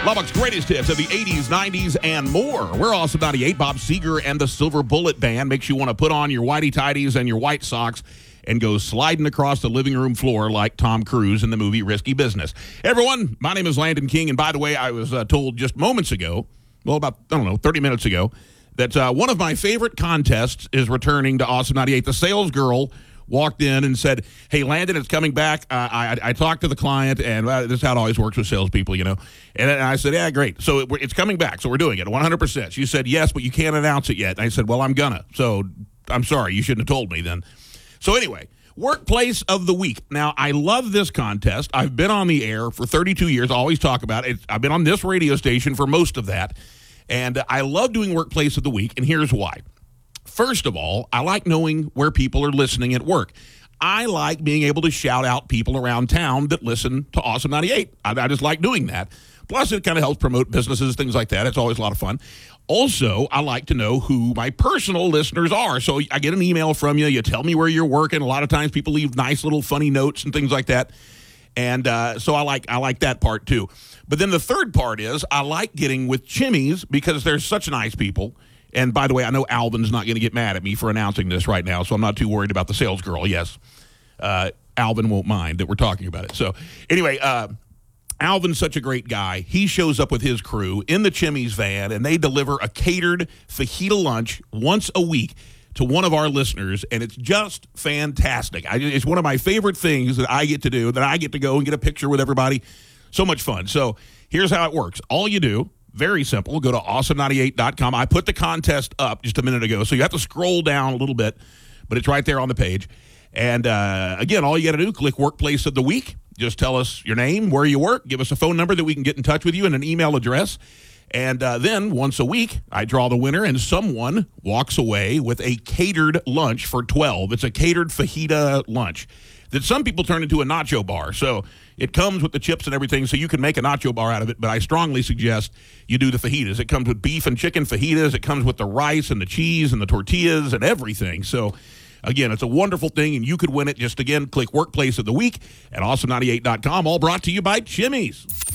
Lubbock's greatest hits of the 80s, 90s, and more. We're Awesome 98. Bob Seger and the Silver Bullet Band makes you want to put on your whitey-tidies and your white socks and go sliding across the living room floor like Tom Cruise in the movie Risky Business. Hey, everyone, my name is Landon King, and by the way, I was told just moments ago, well, about, 30 minutes ago, that one of my favorite contests is returning to Awesome 98. The sales girl walked in and said, hey, Landon, it's coming back. I talked to the client, and this is how it always works with salespeople, you know. And I said, yeah, great. So it's coming back, so we're doing it 100%. She said, yes, but you can't announce it yet. And I said, well, I'm gonna. So I'm sorry. You shouldn't have told me then. So anyway, Workplace of the Week. Now, I love this contest. I've been on the air for 32 years. I always talk about it. I've been on this radio station for most of that. And I love doing Workplace of the Week, and here's why. First of all, I like knowing where people are listening at work. I like being able to shout out people around town that listen to Awesome 98. I just like doing that. Plus, it kind of helps promote businesses, things like that. It's always a lot of fun. Also, I like to know who my personal listeners are. So I get an email from you. You tell me where you're working. A lot of times people leave nice little funny notes and things like that. And so I like that part, too. But then the third part is I like getting with Chimmies because they're such nice people. And by the way, I know Alvin's not going to get mad at me for announcing this right now, so I'm not too worried about the sales girl. Yes, Alvin won't mind that we're talking about it. So anyway, Alvin's such a great guy. He shows up with his crew in the Chimmies van, and they deliver a catered fajita lunch once a week to one of our listeners, and it's just fantastic. It's one of my favorite things that I get to do, that I get to go and get a picture with everybody. So much fun. So here's how it works. All you do, very simple. Go to awesome98.com. I put the contest up just a minute ago, so you have to scroll down a little bit, but it's right there on the page. And again, all you got to do, click Workplace of the Week. Just tell us your name, where you work, give us a phone number that we can get in touch with you, and an email address. And then once a week, I draw the winner, and someone walks away with a catered lunch for 12. It's a catered fajita lunch that some people turn into a nacho bar. So it comes with the chips and everything, so you can make a nacho bar out of it, but I strongly suggest you do the fajitas. It comes with beef and chicken fajitas. It comes with the rice and the cheese and the tortillas and everything. So, again, it's a wonderful thing, and you could win it. Just, again, click Workplace of the Week at awesome98.com, all brought to you by Chimmies.